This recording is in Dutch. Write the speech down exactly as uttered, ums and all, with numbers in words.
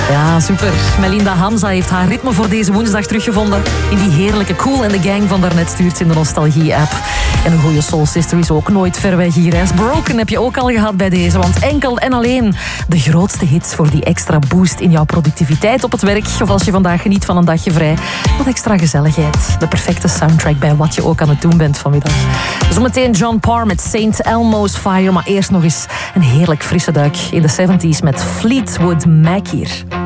Ja, super. Melinda Hamza heeft haar ritme voor deze woensdag teruggevonden. In die heerlijke Cool and the Gang van daarnet stuurt ze in de Nostalgie-app. En een goede Soul Sister is ook nooit ver weg hier. Hè. Broken heb je ook al gehad bij deze. Want enkel en alleen de grootste hits voor die extra boost in jouw productiviteit op het werk. Of als je vandaag geniet van een dagje vrij. Wat extra gezelligheid. De perfecte soundtrack bij wat je ook aan het doen bent vanmiddag. Zometeen John Parr met Saint Elmo's Fire. Maar eerst nog eens een heerlijk frisse duik in de zeventig met Fleetwood Mac hier.